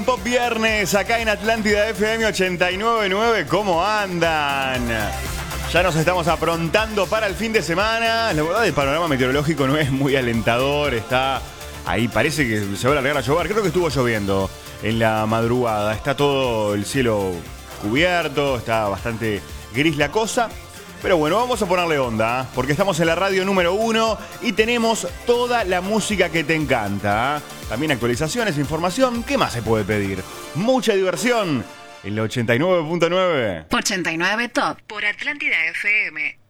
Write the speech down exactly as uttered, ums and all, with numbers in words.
Pop Viernes acá en Atlántida F M ochenta y nueve punto nueve. ¿Cómo andan? Ya nos estamos aprontando para el fin de semana. La verdad, el panorama meteorológico no es muy alentador. Está ahí, parece que se va a largar a llover. Creo que estuvo lloviendo en la madrugada. Está todo el cielo cubierto, está bastante gris la cosa. Pero bueno, vamos a ponerle onda, ¿eh? Porque estamos en la radio número uno y tenemos toda la música que te encanta, ¿eh? También actualizaciones, información. ¿Qué más se puede pedir? Mucha diversión en la ochenta y nueve punto nueve. ochenta y nueve Top por Atlántida F M.